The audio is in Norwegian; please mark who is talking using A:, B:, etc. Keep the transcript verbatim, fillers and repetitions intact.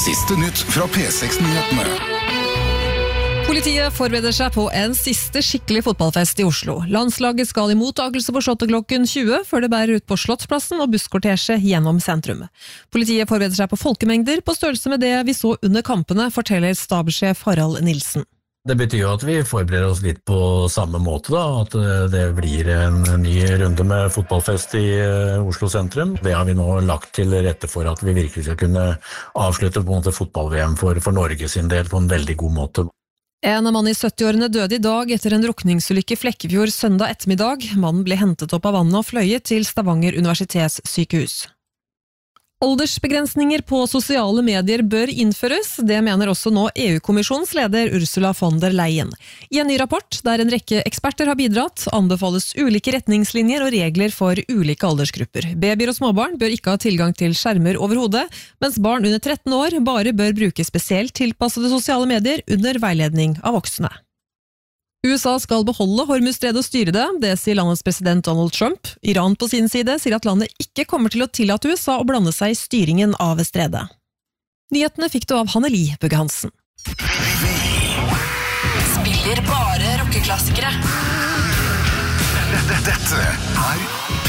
A: Siste nytt fra P seks Nyhetene.
B: Politiet forbereder seg på en siste skikkelig fotballfest i Oslo. Landslaget skal i mottakelse på Slottet klokken tjue, før det bærer ut på Slottsplassen og busskortesje gjennom sentrum. Politiet forbereder seg på folkemengder på størrelse med det vi så under kampene, forteller stabssjef Harald Nilsen.
C: Det betyr jo at vi forbereder oss litt på samme måte da, at det blir en ny runde med fotballfest i Oslo sentrum. Det har vi nå lagt til rette for at vi virkelig skal kunne avslutte på en måte fotball-V M for, for Norge sin del på en veldig god måte.
B: En mann i sytti-årene døde i dag etter en drukningsulykke i Flekkefjord søndag ettermiddag. Mannen ble hentet opp av vannet og fløyet til Stavanger universitetssykehus. Aldersbegrensninger på sosiale medier bør innføres, det mener også nå E U-kommisjonens leder Ursula von der Leyen. I en ny rapport, der en rekke eksperter har bidratt, anbefales ulike retningslinjer og regler for ulike aldersgrupper. Babyer og småbarn bør ikke ha tilgang til skjermer over hodet, mens barn under tretten år bare bør bruke spesielt tilpassede sosiale medier under veiledning av voksne. U S A skal beholde Hormuzstredet og styre det, det sier landets president Donald Trump. Iran på sin side sier at landet ikke kommer til å tillate U S A å blande seg i styringen av stredet. Nyhetene fikk du av Hanneli Bugge Hansen.
D: Spiller bare rockeklassikere.
A: Dette er